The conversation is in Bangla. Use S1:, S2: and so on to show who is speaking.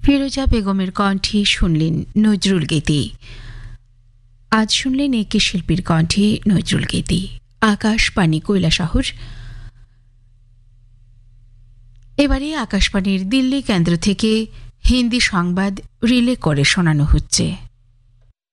S1: ফিরোজা বেগমের কণ্ঠে শুনলেন নজরুল গীতি। আজ শুনলেন একে শিল্পীর কণ্ঠে নজরুল গীতি। আকাশবাণী কৈলাসহর। এবারে আকাশবাণীর দিল্লি কেন্দ্র থেকে হিন্দি সংবাদ রিলে করে শোনানো হচ্ছে।